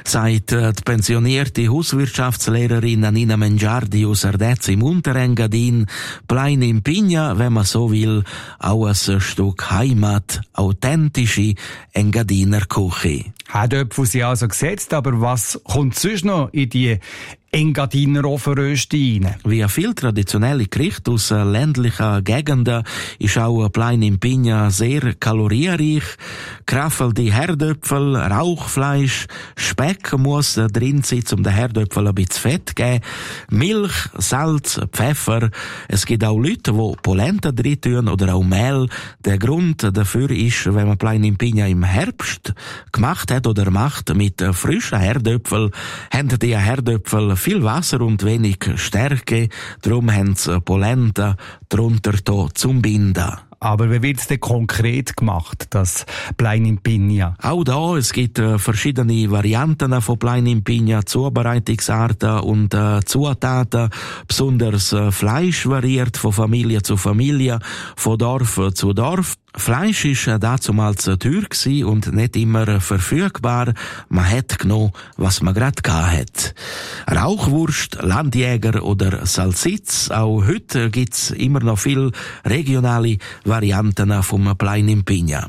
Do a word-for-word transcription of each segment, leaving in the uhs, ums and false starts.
sagt die pensionierte Hauswirtschaftslehrerin Nina Mengiardi aus Ardez im Unterengadin. Plein in Pigna, wenn man so will, auch ein Stück Heimat, authentische Engadiner Küche. Herdöpfel sind also gesetzt, aber was kommt sonst noch in die Engadiner Ofenröste rein? Wie viele traditionelle Gerichte aus ländlichen Gegenden ist auch Plein in Pigna sehr kalorienreich. Kraffelte Herdöpfel, Rauchfleisch, Speck muss drin sein, um den Herdöpfel ein bisschen Fett zu geben. Milch, Salz, Pfeffer. Es gibt auch Leute, die Polenta drin tun oder auch Mehl. Der Grund dafür ist, wenn man Plein in Pigna im Herbst gemacht hat oder macht mit frischen Herdöpfel, haben die Herdöpfel viel Wasser und wenig Stärke. Darum haben sie Polenta drunter da zum Binden. Aber wie wird es denn konkret gemacht, das Plein in Pigna? Auch da, es gibt äh, verschiedene Varianten von Plein in Pigna, Zubereitungsarten und äh, Zutaten. Besonders äh, Fleisch variiert von Familie zu Familie, von Dorf zu Dorf. Fleisch war damals teuer und nicht immer verfügbar. Man hat genommen, was man gerade hatte. Rauchwurst, Landjäger oder Salsitz. Auch heute gibt's immer noch viele regionale Varianten vom Plein in Pigna.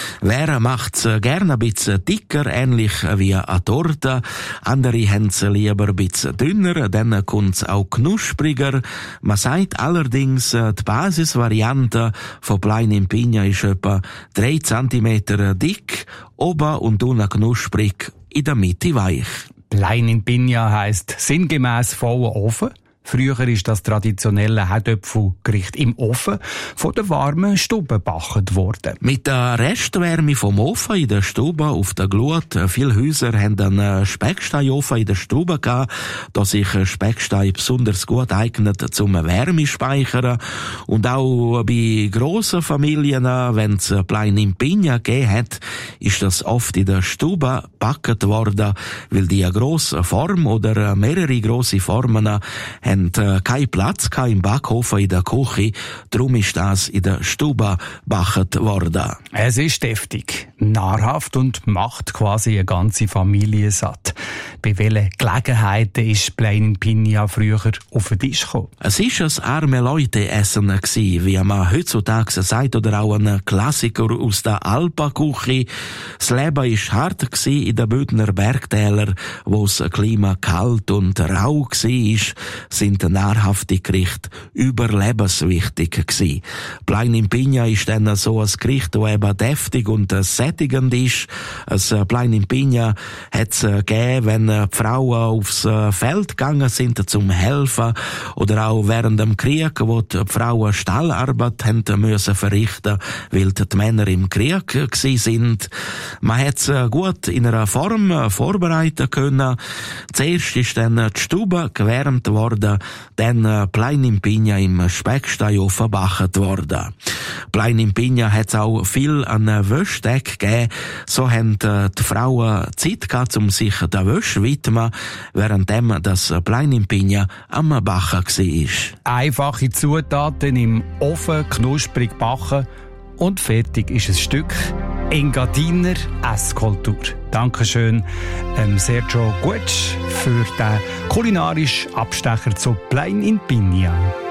Wer macht's gerne ein bisschen dicker, ähnlich wie eine Torte. Andere haben's lieber ein bisschen dünner, dann kommt's auch knuspriger. Man sagt allerdings, die Basisvariante von Plein in Pigna ist etwa drei Zentimeter dick, oben und unten knusprig, in der Mitte weich. Plein in Pigna heisst sinngemäss vollen Ofen. Früher ist das traditionelle Herdöpfelgericht im Ofen von der warmen Stube gebacken worden. Mit der Restwärme vom Ofen in der Stube auf der Glut. Viele Häuser haben einen Specksteinofen in der Stube gehabt, da sich Speckstein besonders gut eignet zum Wärmespeichern. Und auch bei grossen Familien, wenn es Plein in Pigna gegeben hat, ist das oft in der Stube gebacken worden, weil die eine grosse Form oder mehrere grosse Formen haben keinen Platz im Backofen in der Küche, darum ist das in der Stube gebacken worden. Es ist deftig, nahrhaft und macht quasi eine ganze Familie satt. Bei welchen Gelegenheiten ist Plein in Pigna früher auf den Tisch gekommen? Es war ein arme Leute-Essen, wie man heutzutage sagt, oder auch ein Klassiker aus der Alpenküche. Das Leben war hart in den Bündner Bergtälern, wo das Klima kalt und rau war, sind nahrhafte Gerichte überlebenswichtig gewesen. Plein in Pigna ist dann so ein Gericht, das eben deftig und sättigend ist. Ein Plein in Pigna hat es gegeben, wenn die Frauen aufs Feld gegangen sind zum Helfen oder auch während dem Krieg, wo die Frauen Stallarbeit haben müssen verrichten, weil die Männer im Krieg gewesen sind. Man hat es gut in einer Form vorbereiten können. Zuerst ist dann die Stube gewärmt worden, dann Plein in Pigna im Specksteinofen gebacken worden. Plein in Pigna hat es auch viel an Wäschdeck gegeben. So haben die Frauen Zeit gehabt, um sich der Wäsche zu widmen, währenddem das Plein in Pigna am Backen war. Einfache Zutaten im Ofen, knusprig backen und fertig ist ein Stück Engadiner Esskultur. Dankeschön ähm, Sergio Guetsch für den kulinarischen Abstecher zu Plein in Pigna.